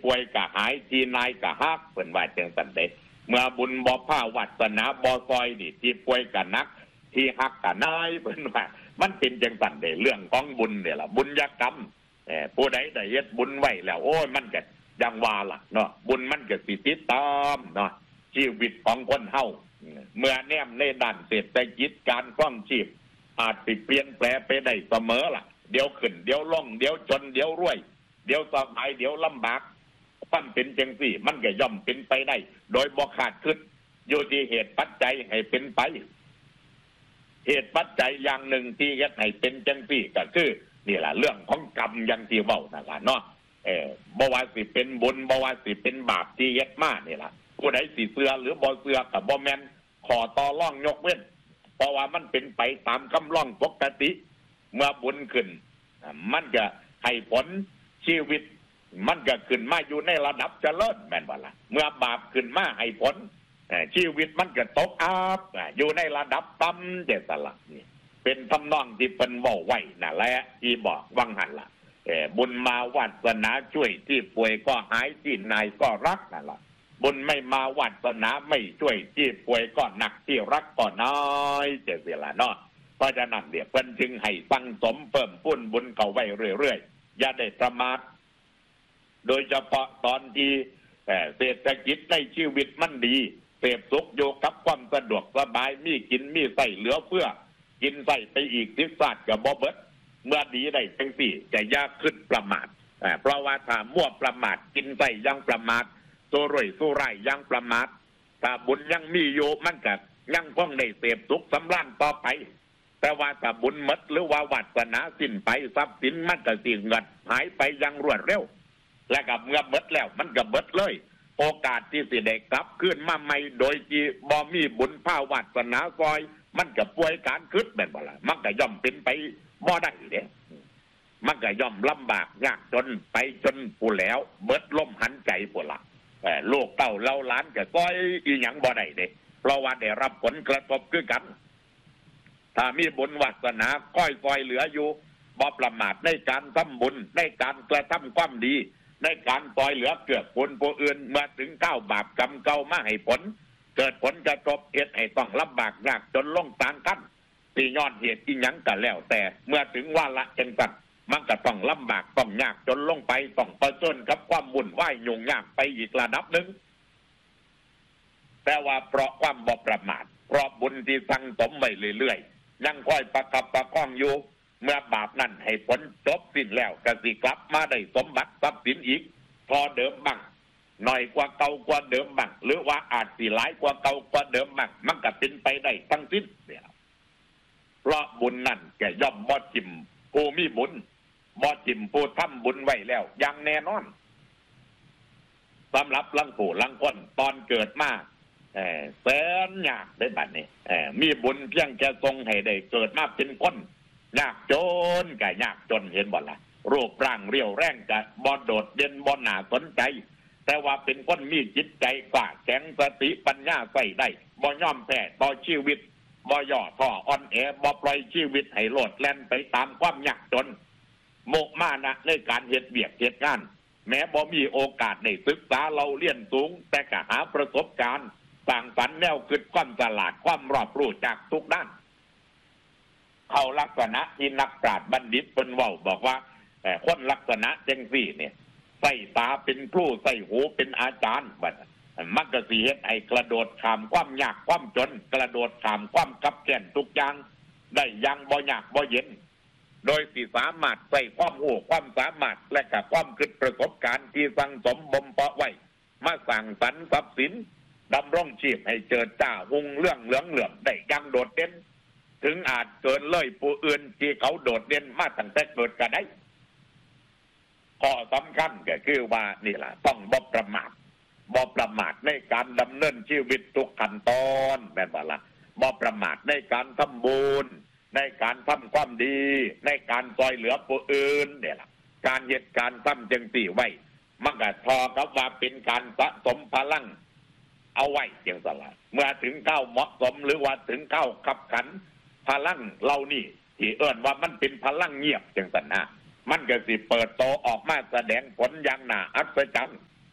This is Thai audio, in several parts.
ป่วยกะหายที่นายกะฮักเพิ่นว่าจังซั่นเด้เมื่อบุญบ่พาวาสนาบ่ซอยนี่ที่ป่วยกะนักที่ฮักกะนายเพิ่นว่ามันเป็นจังซั่นเด้เรื่องของบุญเนี่ยล่ะบุญญกรรมผู้ใดได้เฮ็ดบุญไว้แล้วโอ้ยมันก็จังว่าล่ะเนาะบุญมันก็สิติดตามเนาะชีวิตของคนเฮาเมื่อแนมในด้านเศรษฐกิจการครองชีพอาจสิเปลี่ยนแปลงไปได้เสมอล่ะเดี๋ยวขึ้นเดี๋ยวลงเดี๋ยวจนเดี๋ยวรวยเดี๋ยวสบายเดี๋ยวลำบากมันเป็นจังซี่มันก็ย่อมเป็นไปได้โดยบ่คาดคิดอยู่ที่เหตุปัจจัยให้เป็นไปเหตุปัจจัยอย่างหนึ่งที่เฮ็ดให้เป็นจังซี่ก็คือนี่ล่ะเรื่องของกรรมอย่างที่เว้านั่นล่ะเนาะบ่ว่าสิเป็นบุญบ่ว่าสิเป็นบาปที่เฮ็ดมานี่ล่ะผู้ใดสิเชื่อหรือบ่เชื่อก็บ่แม่นขอต่อรองยกเว้นเพราะว่ามันเป็นไปตามคำร้องปกติเมื่อบุญขึ้นมันก็ให้ผลชีวิตมันก็ขึ้นมาอยู่ในระดับเจริญแม่นบ่ล่ะเมื่อบาปขึ้นมาให้ผลชีวิตมันก็ตกอับอยู่ในระดับต่ำเด้อล่ะนี่เป็นทำนองที่เพิ่นเว้าไว้นั่นแหละที่บอกวังหั่นล่ะบุญมาวาสนาช่วยที่ป่วยก็หายที่นายก็รักนั่นล่ะบุญไม่มาวาสนาไม่ช่วยที่ป่วยก็หนักที่รักก็น้อยเสียละเนาะเพราะฉะนั้นเดี๋ยวเพิ่นจึงให้สั่งสมเพิ่มพูนบุญเข้าไว้เรื่อยๆอย่าได้ประมาทโดยเฉพาะตอนที่เศรษฐกิจในชีวิตมันดีเสพสุขอยู่กับความสะดวกสบายมีกินมีใส่เหลือเฟือกินใส่ไปอีกที่ศาสตร์กับบ่เบิดเมื่อดีได้จังสี่จะยากขึ้นประมาทเพราะว่าถ้ามั่วประมาทกินใส่ยังประมาทตัวรวยสู้ไร่ยังประมาทถ้าบุญยังมีอยู่มันก็ยังคงได้เสพสุขสำราญต่อไปแต่ว่าถ้าบุญหมดหรือว่าวาสนาสิ้นไปทรัพย์สินมันก็สิ้นเงินหายไปยังรวดเร็วและกับเมื่อหมดแล้วมันก็หมดเลยโอกาสที่สิได้กลับขึ้นมาใหม่โดยที่บ่มีบุญภาวาสนาซอยมันก็ป่วยการคิดแม่นบ่ล่ะมันก็ย่อมเป็นไปบ่ได้เด้มันก็ย่อมลำบากยากจนไปจนผู้แล้วเบิดลมหันใจผู้ละลูกเต้าเล่าหลานก็ซอยอีหยังบ่ได้เด้เพราะว่าได้รับผลกระทบคือกันถ้ามีบุญวาสนาก้อยซอยเหลืออยู่บ่ประมาทในการทำบุญในการกระทำความดีในการซอยเหลือเกื้อกูลผู้อื่นเมื่อถึงก้าวบาปกรรมเก่ามาให้ผลเกิดผลกระทบเหตุให้ต้องลำบากยากจนลงทางกันตีย้อนเหตุอีหยังก็แล้วแต่เมื่อถึงวาระจังซั่นมันก็ต้องลำบากต้องยากจนลงไปต้องเผชิญกับความวุ่นวายยุ่งยากไปอีกระดับหนึ่งแต่ว่าเพราะความบ่ประมาทเพราะบุญที่สั่งสมไว้เรื่อยๆยังค่อยประคับประคองอยู่เมื่อบาปนั้นให้ผลจบสิ้นแล้วก็สิกลับมาได้สมบัติทรัพย์สินอีกพอเดิมบ้างหน่อยกว่าเก่ากว่าเดิมบ้างหรือว่าอาจสิหลายกว่าเก่ากว่าเดิมบ้างมันก็เป็นไปได้ทั้งสิ้นเนี่ยเพราะบุญนั้นแกย่อมบ่จิ้มผู้มีบุญบ่จิ้มผู้ทำบุญไว้แล้วอย่างแน่นอนสำหรับลังผู้ลังคนตอนเกิดมาแสนยากได้บัดนี้มีบุญเพียงแค่ทรงให้ได้เกิดมาเป็นคนยากจนก็ยากจนเห็นบ่ล่ะรูปร่างเรียวแรงก็บ่โดดเด่นบ่น่าสนใจแต่ว่าเป็นคนมีจิตใจกล้าแข็งสติปัญญาใส่ได้บ่ยอมแพ้ต่อชีวิตบ่ย่อท้ออ่อนแอบ่ปล่อยชีวิตให้โลดแล่นไปตามความยากจนโมกมานะในการเฮ็ดเวียกเฮ็ดงานแม้บ่มีโอกาสได้ศึกษาเราเรียนสูงแต่ก็หาประสบการณ์สร้างสรรค์แนวคิดความฉลาดความรอบรู้จากทุกด้านเข้าลักษณะที่นักปราชญ์บัณฑิตเพิ่นเว้าบอกว่าคนลักษณะจังซี่เนี่ยใส่ตาเป็นครูใส่หูเป็นอาจารย์บัดมันก็สิเฮ็ดให้กระโดดข้ามความยากความจนกระโดดข้ามความคับแค้นทุกอย่างได้อย่างบ่ยากบ่เย็นโดยสิสามารถใส่ความรู้ความสามารถและก็ความคิดประสบการณ์ที่สั่งสมบ่มเพาะไว้มาสร้างสรรค์ทรัพย์สินดำรงชีพให้เจิดจ้าหุ่งเรื่องเหลืองเหลื่อมได้อย่างโดดเด่นถึงอาจเกินเลยผู้อื่นที่เขาโดดเด่นมาตั้งแต่เกิดก็ได้ข้อสำคัญก็คือว่านี่ล่ะต้องบ่ประมาทในการดำเนินชีวิตทุกขั้นตอนแม่นบ่ล่ะบ่ประมาทในการทำบุญในการทำความดีในการช่วยเหลือผู้อื่นเนี่ยล่ะการเหตุการณ์ทำจังซี่ไว้มันก็พอกับว่าเป็นการสะสมพลังเอาไว้จังซั่นล่ะเมื่อถึงก้าวเหมาะสมหรือว่าถึงก้าวขับขันพลังเหล่านี้ที่เอิ้นว่ามันเป็นพลังเงียบจังซั่นนะมันก็สิเปิดโตออกมาแสดงผลอย่างน่าอัศจรรย์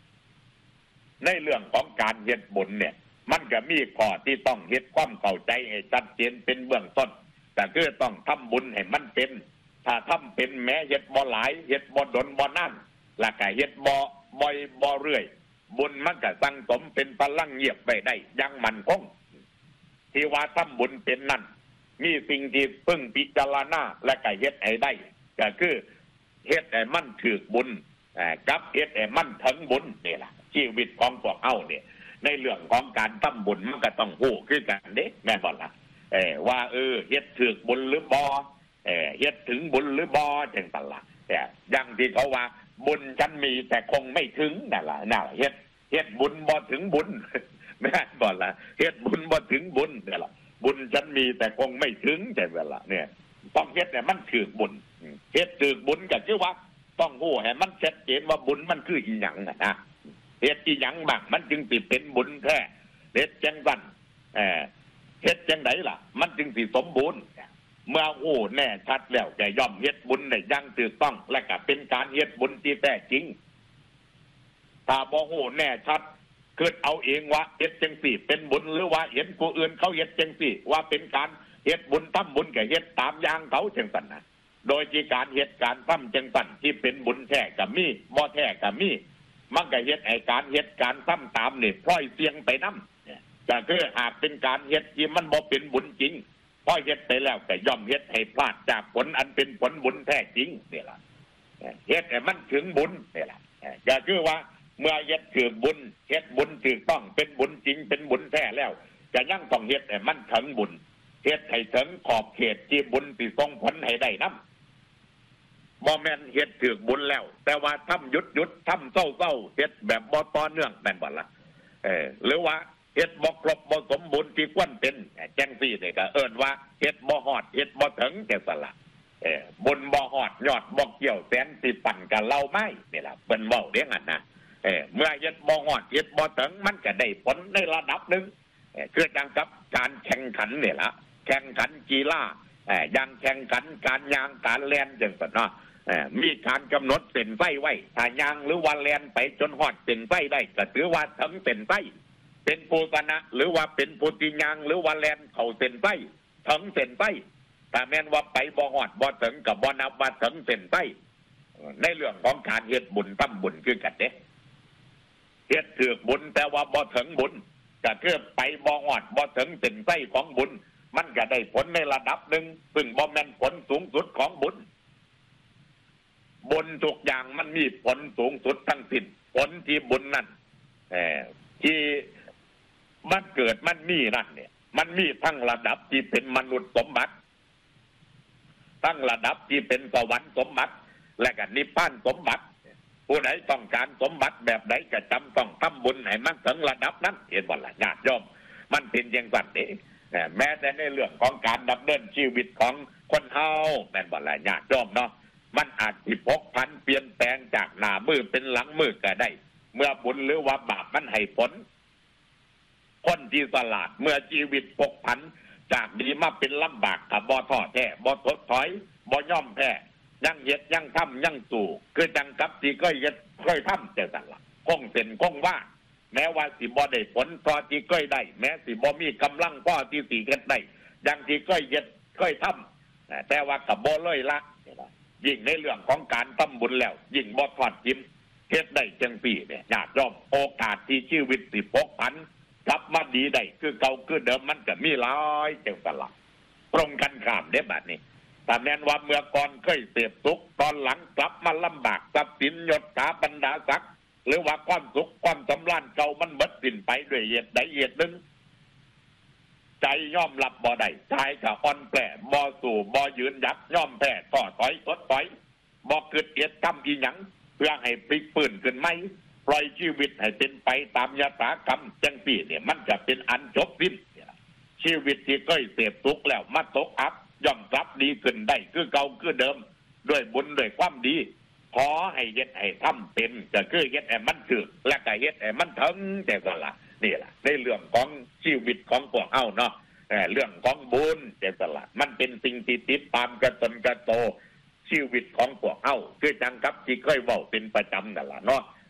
ในเรื่องของการเฮ็ดบุญเนี่ยมันก็มีข้อที่ต้องเฮ็ดความเข้าใจให้ชัดเจนเป็นเบื้องต้นแต่คือต้องทำบุญให้มันเป็นถ้าทำเป็นแม้เฮ็ดบ่หลายเฮ็ดบ่ดนบ่นั่นแล้วก็เฮ็ดบ่บ่อยบ่เรื่อยบุญมันก็สั่งสมเป็นพลังเงียบไปได้ยังมั่นคงที่ว่าทำบุญเป็นนั่นมีสิ่งที่พึ่งพิจารณาและก็เฮ็ดให้ได้ก็คือเฮ็ดให้มันถูกบุญกับเฮ็ดให้มันถึงบุญนี่ล่ะชีวิตของพวกเฮาเนี่ยในเรื่องของการทำบุญมันก็ต้องฮู้คือกันเด้แม่นบ่ล่ะว่าเฮ็ดถูกบุญหรือบ่เฮ็ดถึงบุญหรือบ่จังซั่นล่ะอย่างที่เขาว่าบุญฉันมีแต่คงไม่ถึงนั่นล่ะเฮ็ดบุญบ่ถึงบุญแม่นบ่ล่ะเฮ็ดบุญบ่ถึงบุญนั่นล่ะบุญฉันมีแต่คงไม่ถึงจังซั่นล่ะเนี่ยต้องเฮ็ดให้มันถูกบุญเฮ็ดถูกบุญก็คือว่าต้องฮู้ให้มันชัดเจนว่าบุญมันคืออีหยังนะเฮ็ดอีหยังบ้างมันจึงสิเป็นบุญแท้เฮ็ดจังซั่นเฮ็ดจังไดล่ะมันจึงสิสมบูรณ์เมื่อโอ้แน่ชัดแล้วก็ย่อมเฮ็ดบุญได้อย่างถูกต้องและก็เป็นการเฮ็ดบุญที่แท้จริงถ้าบ่โอ้แน่ชัดเกิดเอาเองว่าเฮ็ดจังซี่เป็นบุญหรือว่าเห็นผู้อื่นเขาเฮ็ดจังซี่ว่าเป็นการเฮ็ดบุญทำบุญก็เฮ็ดตามอย่างเขาจังซั่นนะโดยที่การเฮ็ดการทำจังซั่นที่เป็นบุญแท้ก็มีบ่แท้ก็มีมันก็เฮ็ดให้การเฮ็ดการทำตามนี่พลอยเสี่ยงไปนำก็คือหากเป็นการเฮ็ดที่มันบ่เป็นบุญจริงพอเฮ็ดไปแล้วก็ย่อมเฮ็ดให้พลาดจากผลอันเป็นผลบุญแท้จริงนี่ล่ะเฮ็ดให้มันถึงบุญนี่ล่ะก็คือว่าเมื่อเฮ็ดถึงบุญเฮ็ดบุญถูกต้องเป็นบุญจริงเป็นบุญแท้แล้วก็ยังต้องเฮ็ดให้มันถึงบุญเฮ็ดให้ถึงขอบเขตที่บุญสิส่งผลให้ได้นำบ่แม่นเฮ็ดถึงบุญแล้วแต่ว่าทำหยุดทำเศร้าเฮ็ดแบบบ่ต่อเนื่องแม่นบ่ล่ะหรือว่าเฮ็ดบ่ครบบ่สมบูรณ์ที่ควรเป็นจังซี่นี่ก็เอิ้นว่าเฮ็ดบ่ฮอดเฮ็ดบ่ถึงจังซั่นล่ะบุญบ่ฮอดยอดบ่เกี่ยวแสนสิปั่นกับเราไม้นี่ล่ะเพิ่นเว้าเด้งั้นนะเมื่อเฮ็ดบ่ฮอดเฮ็ดบ่ถึงมันก็ได้ผลในระดับหนึงคือจังกับการแข่งขันนี่ล่ะแข่งขันกีฬาอย่างแข่งขันการย่างการแล่นจังซั่นเนาะมีการกำหนดเส้นไฟไว้ถ้าย่างหรือว่าแล่นไปจนฮอดเส้นไฟได้ก็ถือว่าถึงเส้นไฟเป็นผู้ชนะหรือว่าเป็นผู้ที่ย่างหรือว่าแล่นเข้าเส้นไฟถึงเส้นไฟถ้าแม้นว่าไปบ่ฮอดบ่ถึงก็บ่นับว่าถึงเส้นไฟในเรื่องของการเฮ็ดบุญทำบุญคือกันเด้เฮ็ดถูกบุญแต่ว่าบ่ถึงบุญก็คือไปบ่ฮอดบ่ถึงเส้นไฟของบุญมันก็ได้ผลในระดับหนึ่งซึ่งบ่แม่นผลสูงสุดของบุญบุญทุกอย่างมันมีผลสูงสุดทั้งสิ้นผลที่บุญนั่นที่มันเกิดมันมีนั่นเนี่ยมันมีทั้งระดับที่เป็นมนุษย์สมบัติทั้งระดับที่เป็นสวรรค์สมบัติและก็นิพพานสมบัติผู้ใดต้องการสมบัติแบบใดก็จำต้องทำบุญให้มันถึงระดับนั้นเห็นบ่ล่ะญาติโยมมันเป็นอย่างนั้นเองแม้แต่ในเรื่องของการดำเนินชีวิตของคนเฮาแม่นบ่ล่ะญาติโยมเนาะมันอาจสิพกพันเปลี่ยนแปลงจากหน้ามือเป็นหลังมือก็ได้เมื่อบุญหรือว่าบาปมันให้ผลคนที่ฉลาดเมื่อชีวิตพกพันจากดีมาเป็นลำบากก็บ่ท้อแท้บ่ทดถอยบ่ย่อมแพ้ยังเฮ็ดยังทำยังสู้คือจังกับที่เคยทำจังซั่นล่ะคงเส้นคงว่าแม้ว่าสิบ่ได้ผลพอที่เคยได้แม้สิบ่มีกำลังพอที่สิเฮ็ดได้ดังที่เคยทำแต่ว่าก็บ่เลยละยิ่งในเรื่องของการทำบุญแล้วยิ่งบ่ทอดทิ้งเฮ็ดได้จังซี่เนี่ยญาติโยมโอกาสที่ชีวิตสิพกพันกลับมาดีได้คือเก่าคือเดิมมันก็มีหลายจังซั่นล่ะตรงกันข้ามเด้บัดนี้แต่แม้นว่าเมื่อก่อนเคยเสพสุขตอนหลังกลับมาลำบากทรัพย์สินยศถาบรรดาศักดิ์หรือว่าความสุขความสำราญเก่ามันหมดสิ้นไปด้วยเหตุใดเหตุหนึ่งใจยอมรับบ่ได้ใจก็อ่อนแปรบ่สู้บ่ยืนหยัดยอมแพ้ท้อถอยทดถอยบ่เกิดเหตุกรรมอีหยังเพื่อให้พลิกฟื้นขึ้นไหมปล่อยชีวิตให้เป็นไปตามยถากรรมจังซี่เนี่ยมันจะเป็นอันจบสิ้นชีวิตที่เคยเสพทุกข์แล้วมาตกอับย่อมกลับดีขึ้นได้คือเก่าคือเดิมด้วยบุญด้วยความดีขอให้เฮ็ดให้ทำเป็นก็คือเฮ็ดให้มันถึกและก็เฮ็ดให้มันถึงแต่ก็ล่ะนี่ล่ะในเรื่องของชีวิตของพวกเฮาเนาะเรื่องของบุญแต่ก็ล่ะมันเป็นสิ่งที่ติดตามกระตนกระโตชีวิตของพวกเฮาคือจังกับที่เคยเว้าเป็นประจำนั่นล่ะเนาะ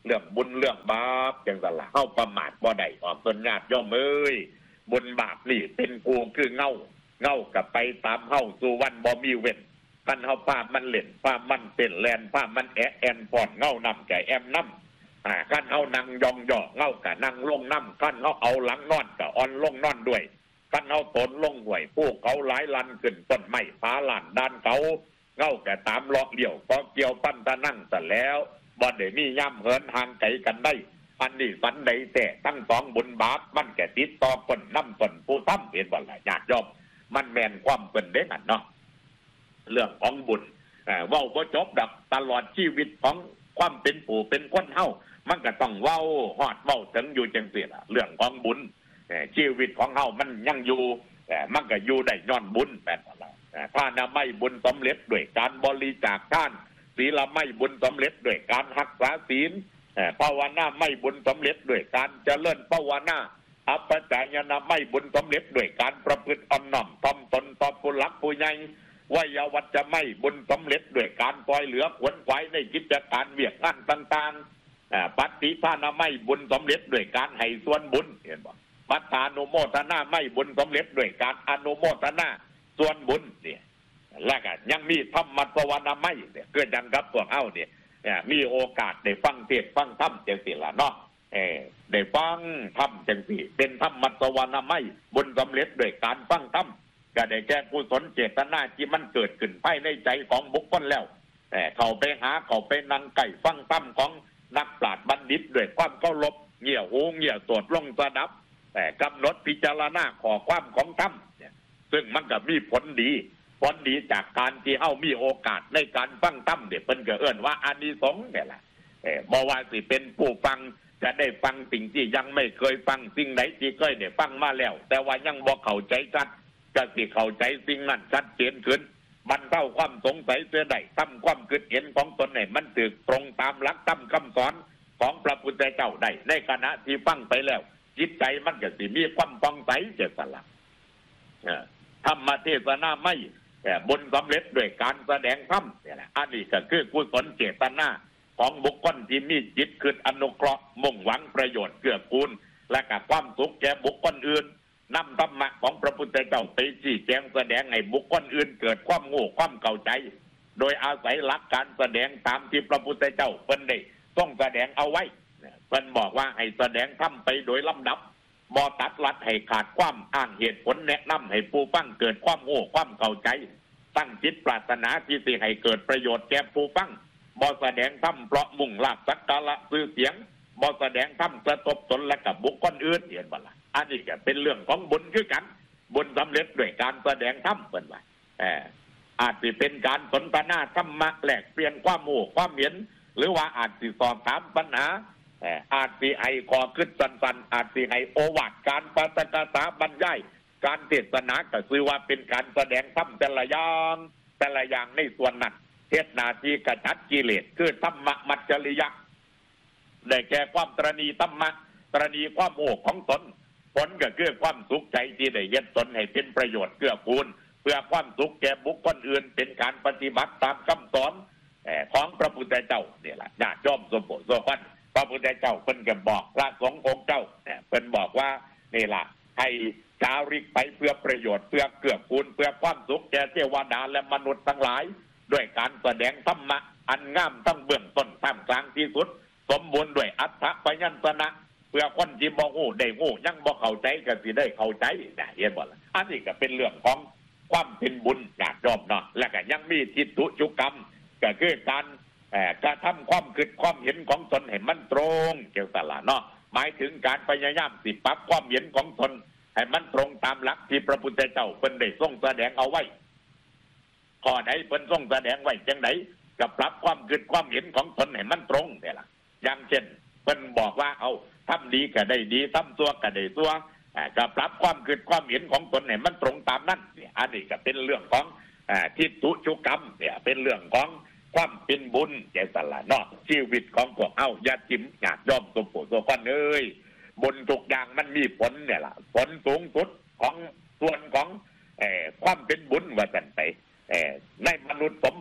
เรื่องบุญเรื่องบาปจังซั่นล่ะเฮาประมาทบ่ได้ออกตนญาติโยมเอ้ยบุญบาปนี่เป็นกูคือเงากับไปตามเฮาสู่วันบ่มีเว้นคันเฮาพามันเล่นพามันเต้นแล่นพามันแอนป้อนเงานำใจแอมนำคันเฮานั่งยองย่อเงาก็นั่งลงนำคันเฮาเอาหลังนอนก็อ่อนลงนอนด้วยคันเฮาตนลงห้วยผู้เขาหลายลันขึ้นต้นไม้ผาลานด้านเขาเงาก็ตามเลาะเลี้ยวพอเกี่ยวปั้นตะนั่งซะแล้วบ่ได้มีย่ำเหินห่างไกลกันได้อันนี้สันใดแต่ทั้งสองบุญบาปมันแก่ติดต่อคนนำคนผู้ทำเห็นบ่ล่ะญาติโยมมันแม่นความเพิ่นเด้นั่นเนาะเรื่องของบุญเว้าบ่จบดอกตลอดชีวิตของความเป็นผู้เป็นคนเฮามันก็ต้องเว้าฮอดเว้าถึงอยู่จังซี่ล่ะเรื่องของบุญชีวิตของเฮามันยังอยู่มันก็อยู่ได้ย้อนบุญแม่นบ่ล่ะถ้านะไม่บุญสำเร็จด้วยการบริจาคทานศีลไม่บุญสำเร็จด้วยการรักษาศีลภาวนาไม่บุญสำเร็จด้วยการเจริญภาวนาอัปปจายนะไม่บุญสำเร็จด้วยการประพฤติอ่อนน้อมถ่อมตนต่อผู้หลักผู้ใหญ่วัยวัจจะไม่บุญสำเร็จด้วยการปล่อยเหลือขวนขวายในกิจการเวียกงานต่างๆปฏิภาณไม่บุญสำเร็จด้วยการให้ส่วนบุญเห็นบ่ปัฏฐานุโมทนาไม่บุญสำเร็จด้วยการอนุโมทนาส่วนบุญเนี่ยและก็ยังมีธรรมะภาวนาไม่เนี่ยเกิดดังกับพวกเฮาเนี่ยมีโอกาสได้ฟังเทศน์ฟังธรรมจังซี่ล่ะเนาะได้ฟังธรรมจังซี่เป็นธรรมะภาวนาไม่บุญสำเร็จด้วยการฟังธรรมก็ได้แก่กุศลเจตนาที่มันเกิดขึ้นภายในใจของบุคคลแล้วเข้าไปหาเข้าไปนั่งใกล้ฟังธรรมของนักปราชญ์บัณฑิตด้วยความเคารพเงี่ยหูเงี่ยสวดลงสดับกำหนดพิจารณาข้อความของธรรมซึ่งมันก็มีผลดีจากการที่เฮามีโอกาสในการฟังธรรมเนี่ยเพิ่นก็เอิ้นว่าอานิสงส์เนี่ยแหละบ่ว่าสิเป็นผู้ฟังจะได้ฟังสิ่งที่ยังไม่เคยฟังสิ่งไหนที่เคยได้ฟังมาแล้วแต่ว่ายังบ่เข้าใจชัดก็สิเข้าใจสิ่งนั้นชัดเจนขึ้นบรรเทาความสงสัยเสียได้ทำความคิดเห็นของตนให้มันถูกตรงตามหลักธรรมคำสอนของพระพุทธเจ้าได้ในขณะที่ฟังไปแล้วจิตใจมันก็สิมีความผ่องใสเจตละธรรมเทศนาไม่บุญสำเร็จด้วยการแสดงธรรมเนี่ยแหละอันนี้ก็คือกุศลเจตนาของบุคคลที่มีจิตคืออนุเคราะห์มุ่งหวังประโยชน์เกื้อกูลและกับความสุขแก่บุคคลอื่นนำธรรมะของพระพุทธเจ้าไปชี้แจงแสดงให้บุคคลอื่นเกิดความโง่ความเข้าใจโดยอาศัยหลักการแสดงตามที่พระพุทธเจ้าเพิ่นได้ทรงแสดงเอาไว้เพิ่นบอกว่าให้แสดงธรรมไปโดยลำดับบ่ตัดลัดให้ขาดความอ้างเหตุผลแนะนำให้ผู้ฟังเกิดความโง่ความเข้าใจตั้งจิตปรารถนาที่สิให้เกิดประโยชน์แก่ผู้ฟังบ่แสดงธรรมเพราะมุ่งลาภสักการะชื่อเสียงบ่แสดงธรรมกระทบตนและกับบุคคลอื่นเห็นบ่ล่ะอันนี้ก็เป็นเรื่องของบุญคือกันบุญสำเร็จด้วยการแสดงธรรมเพิ่นว่าอาจสิเป็นการสนทนาธรรมะแลกเปลี่ยนความโง่ความเห็นหรือว่าอาจสิสอบถามปัญหาอาจสิให้ข้อคิดสั้นๆอาจสิให้โอวาทการปาฐกถาบรรยายการเทศนาก็คือว่าเป็นการแสดงธรรมแต่ละอย่างในส่วนนั้นเทศนาที่กระจัดกิเลสคือธรรมะมัจจริยะได้แก่ความตรณีธรรมะตรณีความโง่ของตนผลก็คือความสุขใจที่ได้เฮ็ดตนให้เป็นประโยชน์เกื้อกูลเพื่อความสุขแก่บุคคลอื่นเป็นการปฏิบัติตามคำสอนของพระพุทธเจ้านี่แหละญาติโยมสมบูรณ์สมบัติพระพุทธเจ้าเพิ่นก็บอกพระสงฆ์องค์เจ้าเพิ่นบอกว่านี่ล่ะให้จาริกไปเพื่อประโยชน์เพื่อเกื้อกูลเพื่อความสุขแก่เทวดาและมนุษย์ทั้งหลายด้วยการแสดงธรรมะอันงามทั้งเบื้องต้นท่ามกลางที่สุดสมบูรณ์ด้วยอัฏฐพยัญชนะเพื่อคนที่บ่ฮู้ได้ฮู้ยังบ่เข้าใจก็สิได้เข้าใจนะเห็นบ่ล่ะอันนี้ก็เป็นเรื่องของความเป็นบุญญาติโยมเนาะและก็ยังมีทิฏฐุจุกรรมก็คือการกระทำความคิดความเห็นของตนให้มันตรงเกี่ยวกับเนาะหมายถึงการพยายามสิปรับความเห็นของตนให้มันตรงตามหลักที่พระพุทธเจ้าเพิ่นได้ทรงแสดงเอาไว้ข้อใดเพิ่นทรงแสดงไว้จังไดก็ปรับความคิดความเห็นของตนให้มันตรงนี่ล่ะอย่างเช่นเพิ่นบอกว่าเอาทำดีก็ได้ดีทำชั่วก็ได้ชั่วก็ปรับความคิดความเห็นของตนให้มันตรงตามนั้นเนี่ยอันนี้ก็เป็นเรื่องของทิฏฐุจุกรรมเนี่ยเป็นเรื่องของความเป็นบุญใจสละเนาะชีวิตของพวกเฮาอย่าจิ้มอยากยอมสมบูรณ์ตัวกันเอ้ยบุญทุกอย่างมันมีผลเนี่ยล่ะผลสูงสุดของส่วนของความเป็นบุญว่าซั่นไปในมนุษย์สมบัติ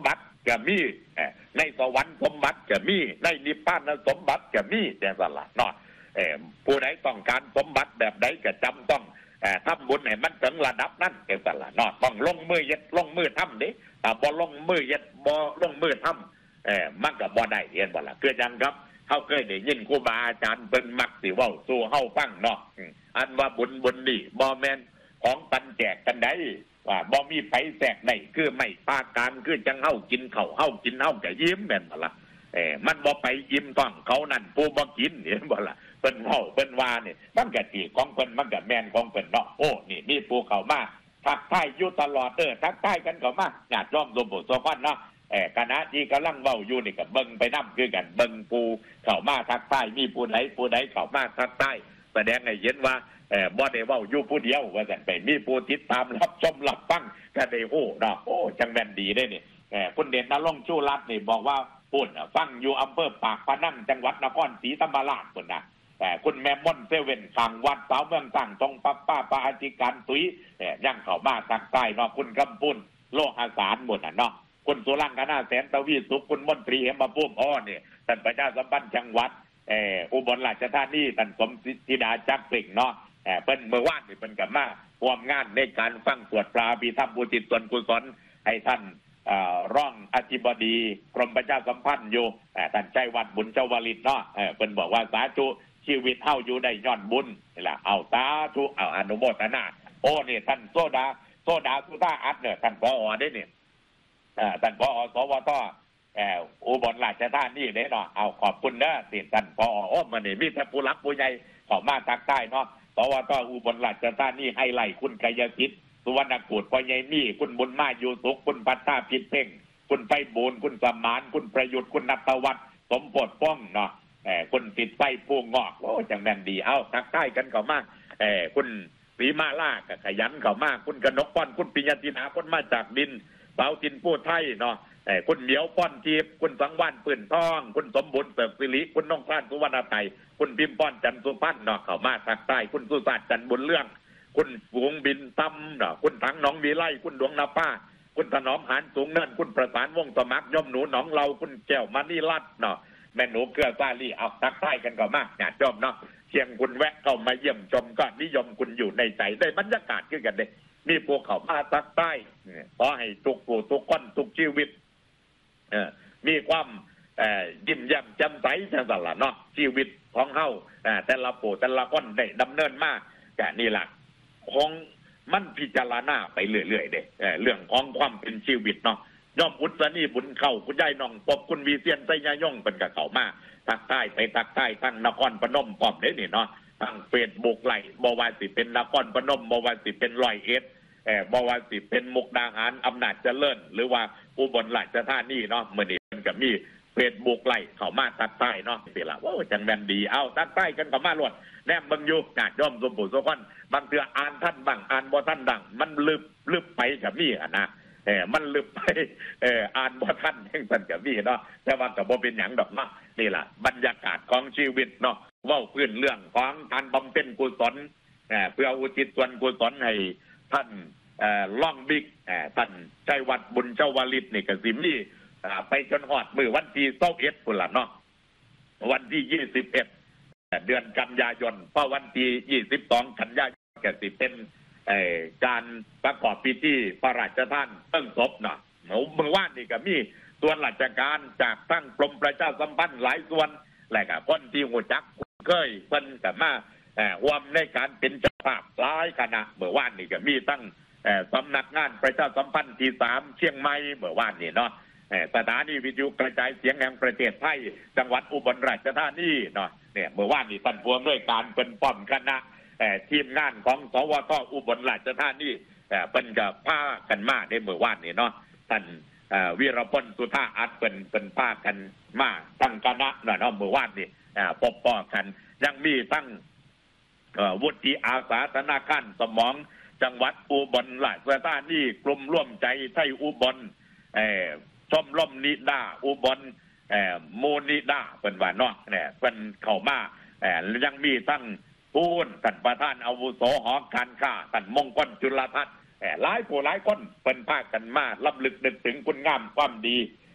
จะมีในสวรรค์สมบัติจะมีในนิพพานสมบัติจะมีแต่สละเนาะผู้ใดต้องการสมบัติแบบใดก็จำต้องทำบุญให้มันถึงระดับนั้นแต่สละเนาะต้องลงมือเย็ดลงมือทำดิแต่บ่ลงมือเย็ดบ่ลงมือทำมันก็บ่ได้เห็นบ่ล่ะคือจังครับเขาเคยได้ยินครูบาอาจารย์เป็นมักสิเว้าสู่เฮาฟังเนาะอันว่าบุญนี่บ่แม่นของปันแจกกันได้ว่าบ่มีไผแทรกได้คือไม่ปาการคือจังเฮากินข้าวเฮากินเฮาก็ยิ้มแม่นบ่ล่ะมันบ่ไปยิ้มต้องเขานั่นผู้บ่กินเห็นบ่ล่ะเพิ่นเว้าเพิ่นว่านี่มันก็สิของเพิ่นมันก็แม่นของเพิ่นเนาะโอ้นี่มีผู้เข้ามาทักทายอยู่ตลอดทักทายกันเข้ามาญาติโยมสมบูรณ์สมบัติเนาะคณะที่กำลังเว้าอยู่นี่ก็เบิ่งไปนำคือกันเบิ่งผู้เข้ามาทักทายมีผู้ใดเข้ามาทักทายแสดงให้เห็นว่าบ่ได้เว้าอยู่ผู้เดียวว่าซั่นไปมีผู้ติดตามรับชมรับฟังก็ได้โอ้เนาะโอ้จังแม่นดีเด้นี่คุณเด่นนรงค์ชูรัตน์นี่บอกว่าพุ่นฟังอยู่อำเภอปากพนังจังหวัดนครศรีธรรมราชพุ่นน่ะคุณแม่ม่อนเซเว่นข้างวัดสาวเมืองตั้งตรงป้าปาอธิการตุ้ยยังเข้ามาทางใต้เนาะคุณกำปุ้นโลหะสารหมดน่ะเนาะคุณสุรังคณาแสนตวีสุขคุณมนตรีเหมพุ่มอ้อนี่ท่านประชาสัมพันธ์จังหวัดอุบลราชธานีท่านสมธิดาจักรสิ่งเนาะเป็นเมื่อวานนี่เป็นกับมาร่วมงานในการฟังสวดพระอภิธรรมอุทิศส่วนกุศลให้ท่านร่องอธิบดีกรมประชาสัมพันธ์อยู่ท่านใจวัดบุญเจ้าวลิตเนาะเป็นบอกว่าสาธุชีวิตเฮาอยู่ได้ย้อนบุญนี่แหละเอาสาธุเอาอนุโมทนาโอ้นี่ท่านโซดาสุธาอัดเนี่ยท่านผอ.ได้เนี่ยท่านผอ.สวท.อุบลราชธานีเนาะเอาขอบคุณนะสิท่านผอ.โอ้มันนี่มีแต่ผู้รักผู้ใหญ่เข้ามาทางใต้เนาะสวท.อุบลราชธานีให้ไล่คุณกายทิพย์สุวรรณกูฏพ่อใหญ่มีคุณบุญมาอยู่สุขคุณพัฒนาพิษเพ่งคุณไพบูลย์คุณสมานคุณประยุทธ์คุณณัฐวัฒน์สมโพธิ์ป้องเนาะคุณติดไฟปูงอกโอ้จังแม่นดีเอาทักทายกันเข้ามาคุณศรีมาล่าก็ขยันเข้ามาคุณกนกป้อนคุณปิญญาตินาคนมาจากดินสาวจินผู้ไทยเนาะคุณเหมียวป้อนจีบคุณสังวานปืนทองคุณสมบุญเสริมสิริคุณน้องพรานสุวรรณไทยคุณพิมพ์ป้อนจันทร์สุพรรณเนาะเข้ามาทักทายคุณสุศาสตร์จันทร์บุญเรื่องคุณฝูงบินตั้มเนาะคุณถังหนองวีไลคุณดวงนาป้าคุณถนอมหานสูงเนินคุณประสานวงสมัครย่อมหนูหนองเราคุณแก้วมานิรัตน์เนาะแม่หนูเกลือซาลี่เอาทักทายกันก็มากญาติโยมเนาะเชียงคุณแวะเข้ามาเยี่ยมชมก็นิยมคุณอยู่ในใจได้บรรยากาศขึ้นกันเลยมีพวกเขามาทักทายขอให้ทุกผู้ทุกคนทุกชีวิตมีความยิ้มแย้มแจ่มใสจังซั่นล่ะเนาะชีวิตของเฮาแต่ละผู้แต่ละคนได้ดำเนินมาก็นี่ล่ะของมันพิจารณาไปเรื่อยๆเด้เรื่องของความเป็นชีวิตเนาะย่อมอุตนี่บุญเข้าคุณยายน้องปบคุณวีเซียนไสยายงเป็นกับเขามาทักทายไปทักทายทั้งนครพนมพร้อมเด้นี่เนาะทางเฟซบุ๊กไลฟ์บ่ว่าสิเป็นนครพนมบ่ว่าสิเป็นร้อยเอ็ดบ่ว่าสิเป็นมุกดาหารอำนาจเจริญหรือว่าอุบลราชธานีเนาะมื้อนี้มันก็มีเฟซบุ๊กไลฟ์เข้ามาทักทายเนาะสิล่ะโอ้จังแม่นดีเอาทักทายกันเข้ามาล้วนแนมเบิ่งอยู่ญาติโยมสมบูรณ์ทุกคนบางเทื่ออ่านท่านบ้างอ่านบ่ท่านดังมันลึบไปก็มีนะมันลึกไปอ่านบ่ทันจังซั่นก็มีเนาะแต่ว่าก็บ่เป็นหยังดอกเนาะนี่ล่ะบรรยากาศของชีวิตเนาะเว้าพื้นเรื่องของการบำเพ็ญกุศลเพื่ออุทิศส่วนกุศลให้ท่านล่องบิ๊กท่านชัยวัฒน์บุญเจ้าวลิตนี่ก็สิมีไปจนฮอดมื้อวันที่21พุ่นล่ะเนาะวันที่21เดือนกันยายนเพราะวันที่22กันยายนก็สิเป็นการประกอบพิธีพระราชทานเพลิงศพเนาะเมื่อวานนี่ก็มีส่วนราชการจากทั้งกรมประชาสัมพันธ์หลายส่วนและก็คนที่หูจักเคยเพิ่นก็มาร่วมในการเป็นเจ้าภาพหลายคณะเมื่อวานนี่ก็มีตั้งสำนักงานประชาสัมพันธ์ที่3เชียงใหม่เมื่อวานนี่เนาะสถานีวิทยุกระจายเสียงแห่งประเทศไทยจังหวัดอุบลราชธานีเนาะเนี่ยเมื่อวานนี่ท่านผู้อำนวยการเป็นป้อมคณะทีมงานของสวท.อุบลราชธานีเป็นกับพากันมาในเมื่อวานนี่เนาะท่านวีรพลสุธาอัดเป็นพากันมาตั้งคณะเนาะเมื่อวานนี่พบปะกันยังมีตั้งวุฒิอาสาธนาคารสมองจังหวัดอุบลราชธานีกลุ่มร่วมใจไทยอุบลชมรมนิดาอุบลโมนิดาเป็นว่าเนาะเนี่ยเป็นเข้ามายังมีตั้งผู้ท่านประธานอาวุโสหอการค้าท่านมงคลจุลทัศน์หลายผู้หลายคนเป็นพากันมาล้ำลึกนึกถึงคุณงามความดี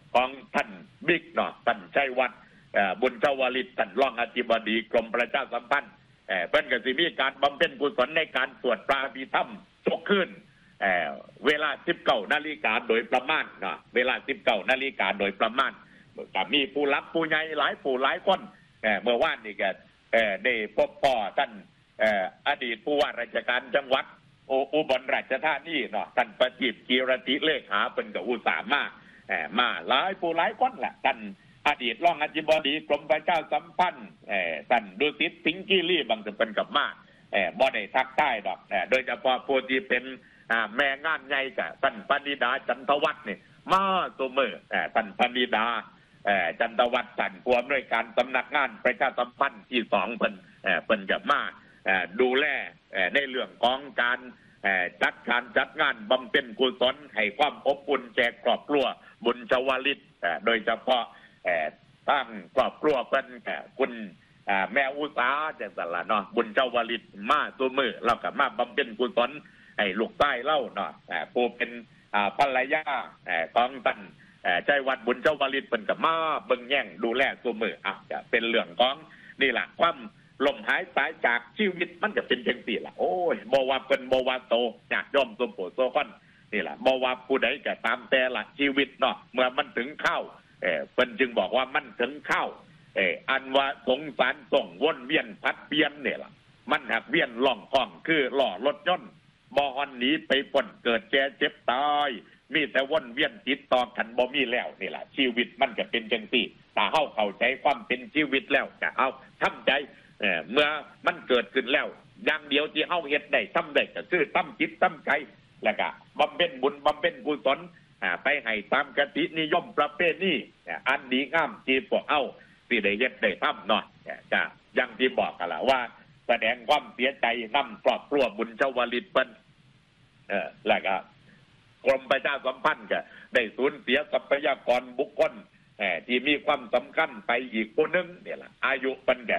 ของท่านบิ๊กเนาะท่านชัยวัฒน์บุญชวลิตท่านรองอธิบดีกรมประชาสัมพันธ์เพิ่นก็สิมีการบำเพ็ญกุศลในการสวดพระอภิธรรมทุกคืนเวลา 19 นาฬิกาโดยประมาณเนาะเวลา 19 นาฬิกาโดยประมาณก็มีผู้หลักผู้ใหญ่หลายผู้หลายคนเมื่อวานนี่ก็ได้พบพ่อท่านอดีตผู้ว่าราชการจังหวัดอุบลราชธานีเนาะท่านประจิตรกีรติเลขาเป็นกับอุตสาหมาหลายผู้หลายคนแหละท่านอดีตรองอธิบดีกรมประชาสัมพันธ์ท่านดุสิตสิงห์กีรีบางจะเป็นกับมาบ่ได้ทักใต้ดอกโดยเฉพาะผู้ที่เป็นแม่งานใหญ่กับท่านปณิดาจันทวัฒน์นี่มาตัวมือท่านปณิดาจันทวัฒน์ท่านผู้อำนวยการสำนักงานประชาสัมพันธ์ที่2เป็นกับมาดูแลในเรื่องของการจัดงานบำเพ็ญกุศลให้ความอบอุ่นแก่ครอบครัวบุญชวลิตโดยเฉพาะตั้งครอบครัวเป็นคุณแม่อุษาจังสันละเนาะบุญชวลิตมาตัวมือเรากับมาบำเพ็ญกุศลให้ลูกใต้เล่าเนาะผู้เป็นภรรยาของท่านใจวัดบุญชวลิตเป็นกับมาเบิ่งแย่งดูแลตัวมือจะเป็นเรื่องของนี่แหละความลมหายตายจากชีวิตมันจะเป็นจังซี่ล่ะโอ้ยบ่ว่าเป็นบ่ว่าโตญาติโยมสมโพธิโสคนนี่ล่ะบ่ว่าผู้ใดก็ตามแต่ละชีวิตเนาะเมื่อมันถึงเข้าเพิ่นจึงบอกว่ามันถึงเข้าอันว่าสงสารส่งวนเวียนพัดเปลี่ยนเนี่ยล่ะมันหักเวียนล่องห้องคือล้อรถยนต์บ่ฮอนหนีไปพ้นเกิดแก่เจ็บตายมีแต่วนเวียนติดต่อกันบ่มีแล้วนี่ล่ะชีวิตมันก็เป็นจังซี่ถ้าเฮาเข้าใจความเป็นชีวิตแล้วก็เอาทำใจเมื่อมันเกิดขึ้นแล้วอย่างเดียวที่เฮาเฮ็ดได้ทำได้ก็คือตั้มจิตตั้มใจแล้วก็บำเพ็ญบุญบำเพ็ญกุศลไปให้ตามกตินิยมประเพณีอันดีงามที่พวกเฮาสิได้เฮ็ดได้ทำเนาะจะอย่างที่บอกกันล่ะว่าแสดงความเสียใจนำครอบครัวบุญชวลิตเพิ่นแล้วก็กรมประชาสัมพันธ์ก็ได้สูญเสียทรัพยากรบุคคลที่มีความสำคัญไปอีกคนนึงเนี่ยล่ะอายุเพิ่นก็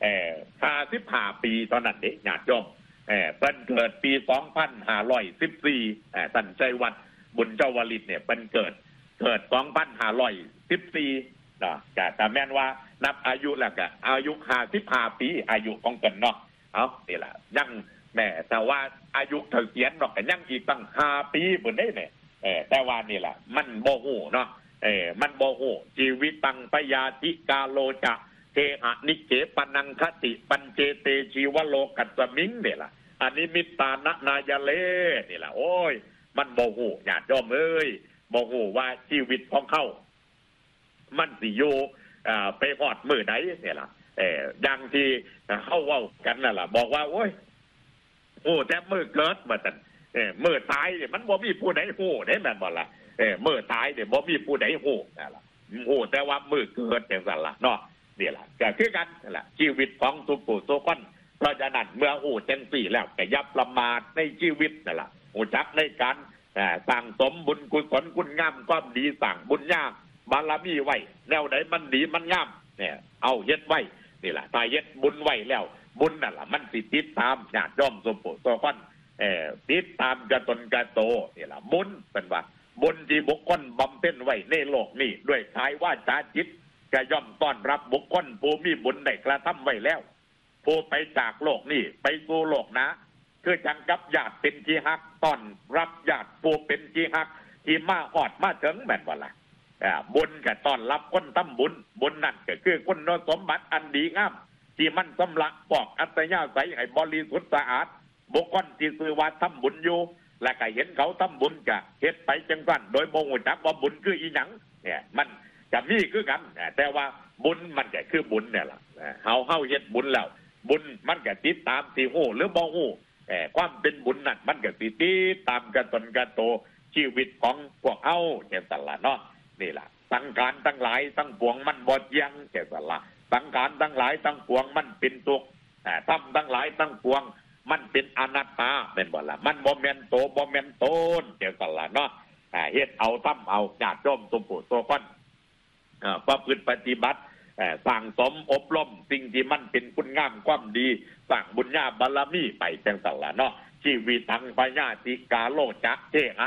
55 ปีตอนนั้นเด็กญาติโยมเพิ่นเกิดปี2514ท่านชัยวัฒน์บุญชวลิตเนี่ยเพิ่นเกิด2514นะแต่แม่นว่านับอายุแล้วก็อายุ55 ปีอายุของเพิ่นเนาะเอานี่ล่ะยังแม่แต่ว่าอายุเกษียณเนาะก็ยังอีกตั้ง5 ปีเพิ่นได้เนี่ยแต่ว่านี่ล่ะมันบ่ฮู้เนาะมันบ่ฮู้ชีวิตตังปยาติกาโลจะเทหะนิเกปนังคติปัญเจเตชีวโลกัสสมิงเนี่ยล่ะอันนี้มิตานะนายเลนี่ล่ะโอ้ยมันบ่ฮู้ญาติโยมเอ้ยบ่ฮู้ว่าชีวิตของเขามันสิอยู่ไปฮอดมื้อใดเนี่ยล่ะอย่างที่เฮาเว้ากันนั่นล่ะบอกว่าโอ้ยโอ้แต่มื้อเกิดว่าซั่นมื้อตายเนี่ยมันบ่มีผู้ใดฮู้ได้แม่นบ่ล่ะมื้อตายเนี่ยบ่มีผู้ใดฮู้นั่นล่ะฮู้แต่ว่ามื้อเกิดจังซั่นล่ะเนาะนี่แหละก็คือกันนั่นแหละชีวิตของทุกผู้ทุกคนเพราะฉะนั้นเมื่อหูจังสี่แล้วก็อย่าประมาทในชีวิตนั่นแหละหูจักในการสั่งสมบุญกุศลคุณงามความดีสั่งบุญญาบารมีไว้แนวไหนมันดีมันงามเนี่ยเอาเฮ็ดไว้นี่แหละถ้าเฮ็ดบุญไว้แล้วบุญนั่นแหละมันสิติดตามญาติโยมสมโพธิโสคนติดตามกระตนกระโตนี่แหละบุญเป็นว่าบุญที่บุคคลบำเพ็ญไว้ในโลกนี้ด้วยกายวาจาจิตก็ย่อมต้อนรับบุคคลผู้มีบุญได้กระทำไว้แล้วผู้ไปจากโลกนี้ไปสู่โลกนะคือจังกับญาติเป็นที่ฮักต้อนรับญาติผู้เป็นที่ฮักที่มาฮอดมาถึงแม่นบ่ล่ะบุญก็ต้อนรับคนทำบุญบุญนั่นก็คือคุณสมบัติอันดีงามที่มันสำลักปอกอัตยาศัยให้บริสุทธิ์สะอาดบุคคลที่ซื่อว่าทำบุญอยู่และก็เห็นเขาทำบุญก็เฮ็ดไปจังซั่นโดยบ่ฮู้จักว่าบุญคืออีหยังเนี่ยมันจะมีคือกันแต่ว่าบุญมันก็คือบุญเนี่ยล่ะเฮาเฮ็ดบุญแล้วบุญมันก็ติดตามสิฮู้หรือบ่ฮู้ความเป็นบุญนั่นมันก็สิติดตามกระตนกระโตชีวิตของพวกเฮาจังซั่นล่ะเนาะนี่ล่ะสังขารทั้งหลายทั้งปวงมันบ่เที่ยงจังซั่นล่ะสังขารทั้งหลายทั้งปวงมันเป็นทุกข์ธรรมทั้งหลายทั้งปวงมันเป็นอนัตตาเป็นบ่ล่ะมันบ่แม่นโตบ่แม่นตนจังซั่นล่ะเนาะเฮ็ดเอาทำเอาญาติโยมสมโพธิโสคนประพฤติปฏิบัติสั่งสมอบรมสิ่งที่มันเป็นคุณงามความดีสั่งบุญญาบารมีไปจังซั่นล่ะเนาะชีวิตทางพญาติกาโลจะเทหะ